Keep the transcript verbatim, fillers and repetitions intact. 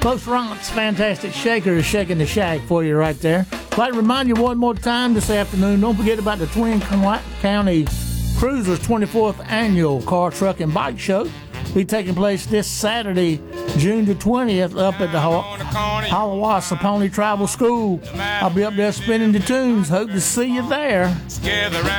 Folks, Ronk's Fantastic Shaker is shaking the shack for you right there. I'd like to remind you one more time this afternoon, don't forget about the Twin County Cruisers twenty-fourth Annual Car, Truck, and Bike Show. Be taking place this Saturday, June the twentieth, up at the Hiawassee Pony Tribal School. I'll be up there spinning the tunes. Hope to see you there.